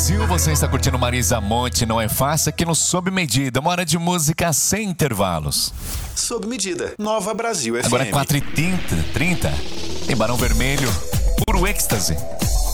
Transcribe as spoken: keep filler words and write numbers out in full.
Brasil, você está curtindo Marisa Monte, não é fácil, aqui no Sob Medida, uma hora de música sem intervalos. Sob Medida, Nova Brasil F M. Agora é quatro e trinta, tem Barão Vermelho, puro êxtase.